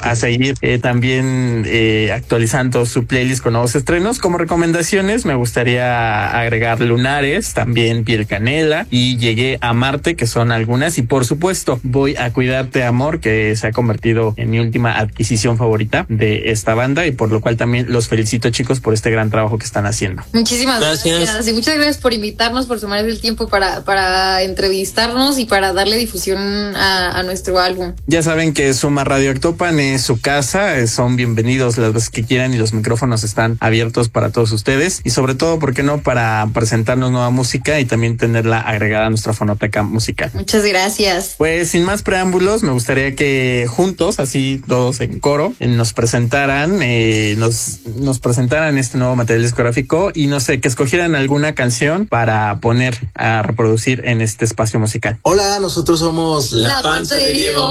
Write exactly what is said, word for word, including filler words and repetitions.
a seguir eh, también eh, actualizando su playlist con nuevos estrenos. Como recomendaciones me gustaría agregar Lunares, también Piel Canela y Llegué a Marte, que son algunas, y por supuesto Voy a Cuidarte Amor, que se ha convertido en mi última adquisición favorita de esta banda, y por lo cual también los felicito, chicos, por este gran trabajo que están haciendo. Muchísimas gracias, gracias. Y muchas gracias por invitarnos, por tomarse el tiempo para, para entrevistarnos y para darle difusión a, a nuestro álbum. Ya saben que Suma Radio Actopan es su casa, son bienvenidos las veces que quieran y los micrófonos están abiertos para todos ustedes, y sobre todo, ¿por qué no?, para presentarnos nueva música y también tenerla agregada a nuestra fonoteca musical. Muchas gracias. Pues sin más preámbulos, me gustaría que juntos, así todos en coro, nos presentaran, eh, nos, nos presentaran este nuevo material discográfico y no sé, que escogieran alguna canción para poner a reproducir en este espacio musical. Hola, nosotros somos La Panza de Diego.